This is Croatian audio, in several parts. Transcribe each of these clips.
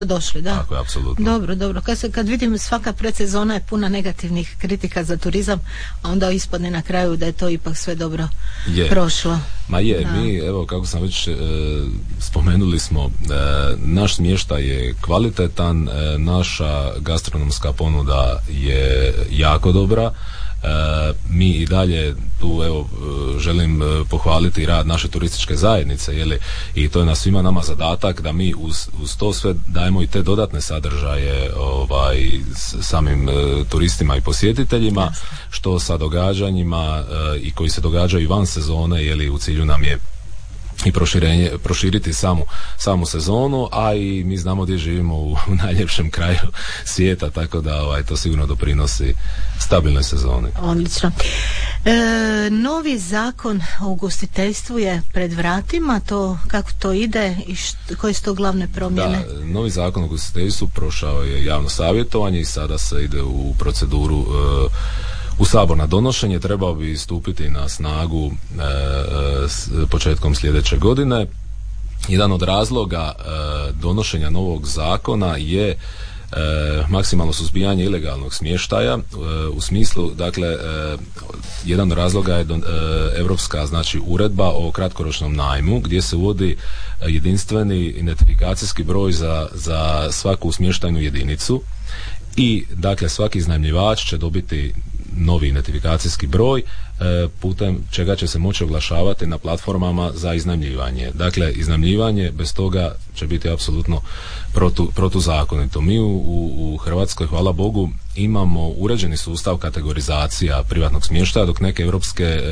došli, da. Tako je, apsolutno. Dobro. Kad vidim svaka predsezona je puna negativnih kritika za turizam, a onda ispadne na kraju da je to ipak sve dobro prošlo. Ma je, da. Mi, evo, kako sam već spomenuli smo, naš smještaj je kvalitetan, naša gastronomska ponuda je jako dobra. Mi i dalje tu, evo, želim pohvaliti rad naše turističke zajednice, i to je na svima nama zadatak da mi uz to sve dajemo i te dodatne sadržaje samim turistima i posjetiteljima, što sa događanjima i koji se događaju van sezone, u cilju nam je i proširiti samu sezonu, a i mi znamo gdje živimo u najljepšem kraju svijeta, tako da to sigurno doprinosi stabilnoj sezoni. Odlično. Novi zakon o ugostiteljstvu je pred vratima, kako to ide i koje su to glavne promjene? Da, novi zakon o ugostiteljstvu prošao je javno savjetovanje i sada se ide u proceduru u Sabor na donošenje. Trebao bi stupiti na snagu s početkom sljedeće godine. Jedan od razloga donošenja novog zakona je maksimalno suzbijanje ilegalnog smještaja, u smislu, dakle, jedan od razloga je europska, uredba o kratkoročnom najmu, gdje se uvodi jedinstveni identifikacijski broj za svaku smještajnu jedinicu i, dakle, svaki iznajmljivač će dobiti novi identifikacijski broj, putem čega će se moći oglašavati na platformama za iznajmljivanje. Dakle, iznajmljivanje bez toga će biti apsolutno protuzakonito. Mi u Hrvatskoj, hvala Bogu, imamo uređeni sustav kategorizacija privatnog smještaja, dok neke europske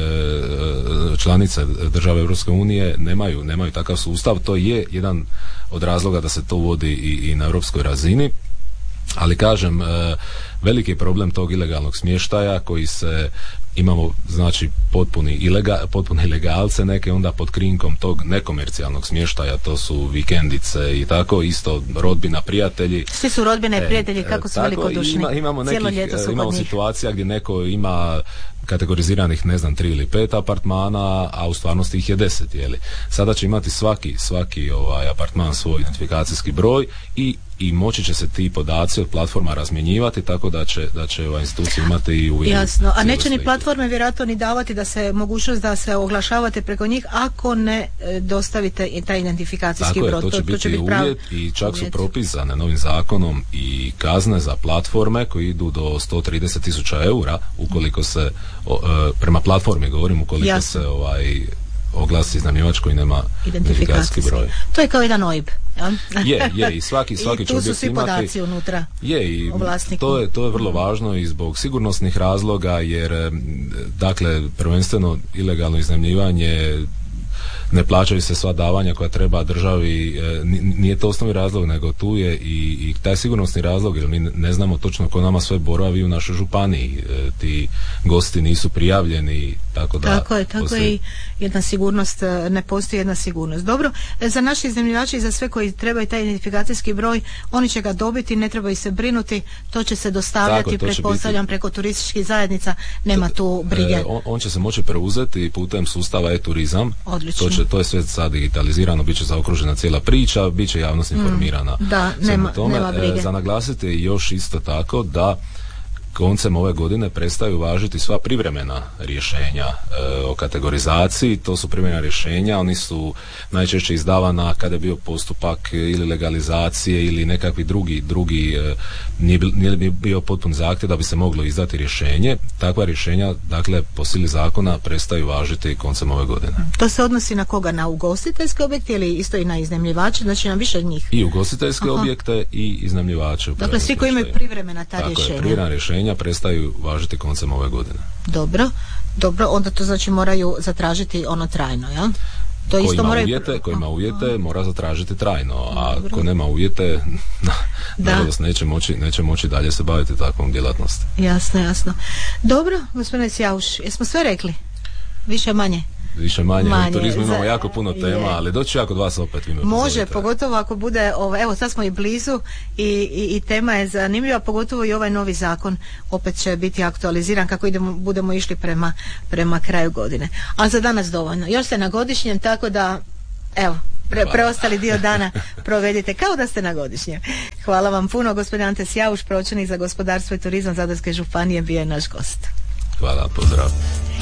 članice države Europske unije nemaju takav sustav. To je jedan od razloga da se to uvodi i na europskoj razini. Ali kažem, veliki je problem tog ilegalnog smještaja koji imamo, potpune ilegalce neke, onda pod krinkom tog nekomercijalnog smještaja, to su vikendice i tako, isto rodbina, prijatelji. Svi su rodbine i prijatelji, kako su velikodušni. Imamo situacija gdje neko ima kategoriziranih 3 ili 5 apartmana, a u stvarnosti ih je 10, Sada će imati svaki apartman svoj identifikacijski broj i moći će se ti podaci od platforma razmjenjivati, tako da će institucije imati i u jasno, a neće ni platforme vjerojatno ni davati da se mogućnost da se oglašavate preko njih ako ne dostavite taj identifikacijski broj. To će biti uvjet i čak su propisane novim zakonom i kazne za platforme koji idu do 130.000 eura ukoliko se prema platformi govorim, ukoliko se oglasi iznajmljivač koji nema identifikacijski broj. To je kao jedan OIB. Je, i svaki će objekt imati. I tu su svi podaci unutra. I to je vrlo važno i zbog sigurnosnih razloga, jer, dakle, prvenstveno ilegalno iznajmljivanje, ne plaćaju se sva davanja koja treba državi, nije to osnovni razlog, nego tu je i taj sigurnosni razlog, jer mi ne znamo točno ko nama sve boravi u našoj županiji, ti gosti nisu prijavljeni, tako da... Tako je i jedna sigurnost, ne postoji jedna sigurnost. Dobro, za naše iznajmljivače i za sve koji trebaju taj identifikacijski broj, oni će ga dobiti, ne trebaju se brinuti, to će se dostavljati, pretpostavljam, preko turističkih zajednica, nema tu brige. On će se moći preuzeti putem sustava e-turizam. Odlično. To je sve sad digitalizirano, bit će zaokružena cijela priča, bit će javnost informirana. Da, nema brige. Za naglasiti još isto tako da koncem ove godine prestaju važiti sva privremena rješenja o kategorizaciji. To su privremena rješenja, oni su najčešće izdavana kada je bio postupak ili legalizacije ili nekakvi drugi nije bio potpun zahtjev da bi se moglo izdati rješenje. Takva rješenja, dakle, po sili zakona prestaju važiti koncem ove godine. To se odnosi na koga? Na ugostiteljske objekte ili isto i na iznajmljivače? Znači na više njih? I ugostiteljske objekte i iznajmljivače. Dakle, svi koji imaju privremena ta rješenja. Tako je, privremena rješenja prestaju važiti koncem ove godine. Dobro, onda to znači moraju zatražiti ono trajno, jel? Ko ima uvjete mora zatražiti trajno, a ko nema uvjete nažalost neće moći dalje se baviti takvom djelatnosti. Jasno. Dobro, gospodine Sjauš, jesmo sve rekli? Više manje. U turizmu imamo jako puno tema, ali doći ja kod vas opet. Može, pogotovo ako bude, evo sad smo i blizu i tema je zanimljiva, pogotovo i ovaj novi zakon opet će biti aktualiziran kako budemo išli prema kraju godine. A za danas dovoljno. Još ste na godišnjem, tako da Evo, preostali dio dana provedite kao da ste na godišnjem. Hvala vam puno, gospodin Ante Sjauš, pročelnik za gospodarstvo i turizam Zadarske županije, bio je naš gost. Hvala, pozdrav.